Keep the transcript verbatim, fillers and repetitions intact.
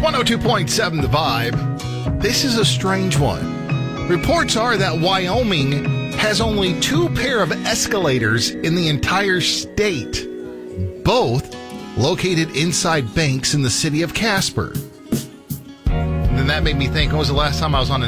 one oh two point seven The Vibe. This is a strange one. Reports are that Wyoming has only two pair of escalators in the entire state, both located inside banks in the city of Casper. And then that made me think, when was the last time I was on an